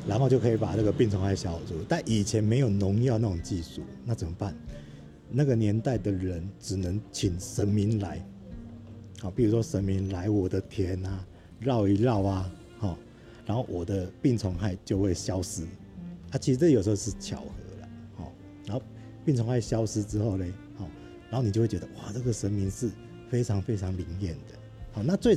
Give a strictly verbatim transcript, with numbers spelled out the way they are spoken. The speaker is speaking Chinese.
然后就可以把这个病虫害消除。但以前没有农药那种技术，那怎么办？那个年代的人只能请神明来，好，比如说神明来我的田啊，绕一绕啊，好，然后我的病虫害就会消失。啊，其实这有时候是巧合啦，好，然后病虫害消失之后呢，好，然后你就会觉得哇，这个神明是非常非常灵验的。好，那最